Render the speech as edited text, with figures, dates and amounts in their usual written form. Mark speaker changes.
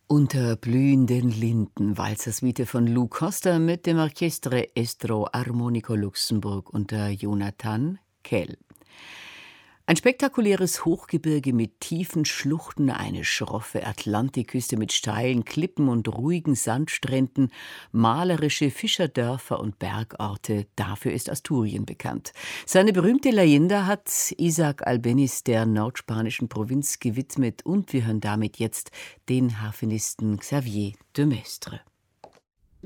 Speaker 1: Unter blühenden Linden, Walzersuite von Lou Costa mit dem Orchestre Estro Armonico Luxemburg unter Jonathan Kell. Ein spektakuläres Hochgebirge mit tiefen Schluchten, eine schroffe Atlantikküste mit steilen Klippen und ruhigen Sandstränden, malerische Fischerdörfer und Bergorte, dafür ist Asturien bekannt. Seine berühmte Leyenda hat Isaac Albéniz der nordspanischen Provinz gewidmet und wir hören damit jetzt den Harfenisten Xavier de Maistre.